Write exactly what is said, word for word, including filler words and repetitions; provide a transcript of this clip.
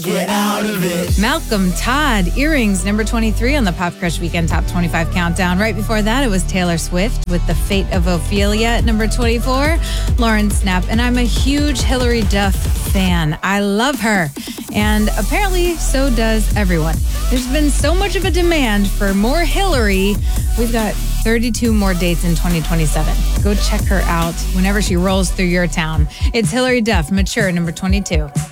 Get out of it. Malcolm Todd, Earrings, number twenty-three on the Pop Crush Weekend Top twenty-five Countdown. Right before that, it was Taylor Swift with The Fate of Ophelia at number twenty-four. Lauren Snap, and I'm a huge Hilary Duff fan. I love her. And apparently, so does everyone. There's been so much of a demand for more Hillary. We've got thirty-two more dates in twenty twenty-seven. Go check her out whenever she rolls through your town. It's Hilary Duff, Mature, number twenty-two.